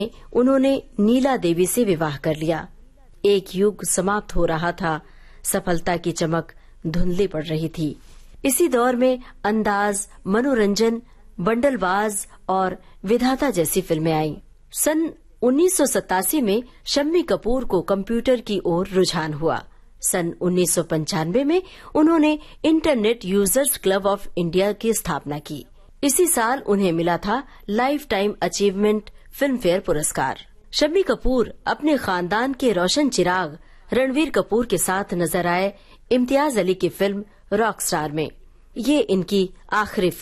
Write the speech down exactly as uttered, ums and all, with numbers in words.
उन्होंने नीला देवी से विवाह कर लिया। एक युग समाप्त हो रहा था, सफलता की चमक धुंधली पड़ रही थी। इसी दौर में अंदाज, मनोरंजन, बंडलबाज और विधाता जैसी फिल्में आईं। सन उन्नीस सौ सतासी में शम्मी कपूर को कंप्यूटर की ओर रुझान हुआ। सन उन्नीस सौ पंचानवे में उन्होंने internet users club of India की स्थापना की। इसी साल उन्हें मिला था life time achievement film fair पुरस्कार। शम्मी कपूर अपने खानदान के रोशन चिराग रणवीर कपूर के साथ नजर आए इम्तियाज अली की फिल्म रॉकस्टार में। ये इनकी आखिरी फिल्म